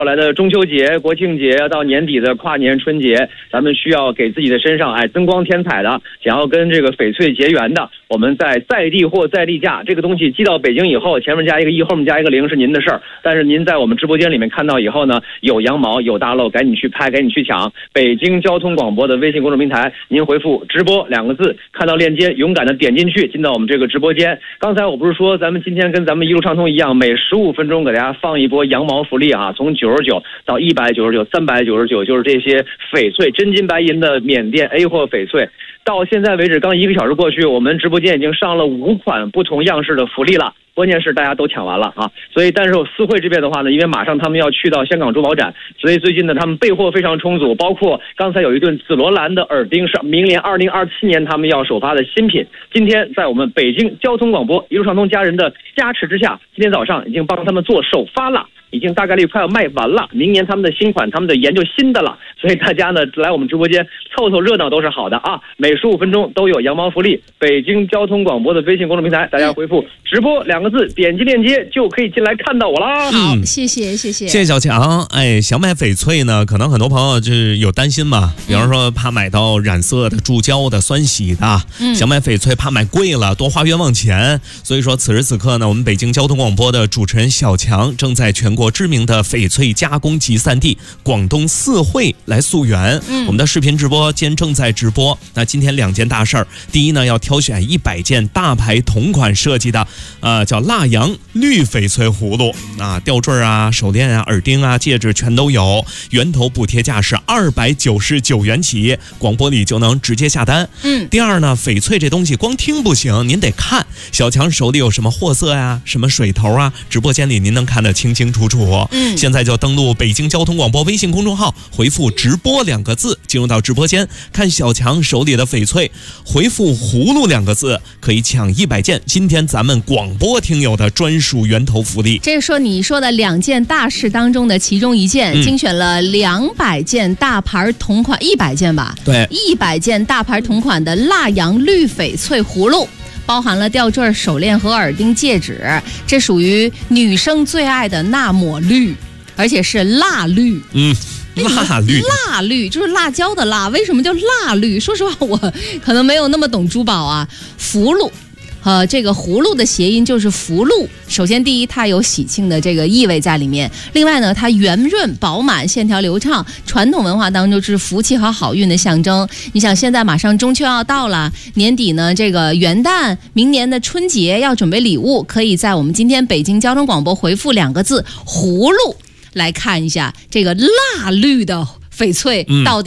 后来的中秋节、国庆节到年底的跨年春节，咱们需要给自己的身上增光添彩的，想要跟这个翡翠结缘的，我们在地货在地价，这个东西寄到北京以后，前面加一个1，后面加一个0是您的事儿。但是您在我们直播间里面看到以后呢，有羊毛有大漏，赶紧去拍，赶紧去抢。北京交通广播的微信公众平台，您回复直播2个字，看到链接勇敢的点进去，进到我们这个直播间。刚才我不是说咱们今天跟咱们一路畅通一样，每15分钟给大家放一波羊毛福利啊，从99到199、399，就是这些翡翠真金白银的缅甸 A 货翡翠。到现在为止，刚1个小时过去，我们直播间已经上了5款不同样式的福利了。关键是大家都抢完了啊，所以但是私会这边的话呢，因为马上他们要去到香港珠宝展，所以最近呢他们备货非常充足，包括刚才有一对紫罗兰的耳钉是明年2027年他们要首发的新品。今天在我们北京交通广播一路畅通家人的加持之下，今天早上已经帮他们做首发了，已经大概率快要卖完了，明年他们的新款他们的研究新的了，所以大家呢来我们直播间凑凑热闹都是好的啊。每15分钟都有羊毛福利，北京交通广播的微信公众平台，大家回复直播2个字，点击链接就可以进来看到我啦。 好，谢谢小强。想买翡翠呢，可能很多朋友就是有担心嘛，比方说怕买到染色的、注胶的、酸洗的，想买翡翠怕买贵了多花冤枉钱，所以说此时此刻呢，我们北京交通广播的主持人小强正在全国知名的翡翠加工集散地广东四惠来溯源。我们的视频直播间正在直播。那今天2件大事儿，第一呢，要挑选100件大牌同款设计的叫蜡阳绿翡翠葫芦啊，吊坠啊、手链啊、耳钉啊、戒指全都有，源头补贴价是299元起，广播里就能直接下单。第二呢，翡翠这东西光听不行，您得看。小强手里有什么货色呀、什么水头啊，直播间里您能看得清清楚楚。现在就登录北京交通广播微信公众号，回复直播2个字，进入到直播间看小强手里的翡翠，回复葫芦2个字，可以抢100件今天咱们广播听友的专属源头福利。 这是说你说的2件大事当中的其中1件，精选了200件大牌同款，100件吧？对，100件大牌同款的蜡阳绿翡翠葫芦。包含了吊坠、手链和耳钉、戒指，这属于女生最爱的那抹绿，而且是蜡绿。蜡绿就是辣椒的辣，为什么叫蜡绿？说实话，我可能没有那么懂珠宝啊。福禄。这个葫芦的谐音就是福禄。首先第一，它有喜庆的这个意味在里面，另外呢，它圆润饱满，线条流畅，传统文化当中是福气和好运的象征。你想现在马上中秋要到了，年底呢这个元旦，明年的春节要准备礼物，可以在我们今天北京交通广播回复2个字葫芦来看一下这个蜡绿的翡翠到底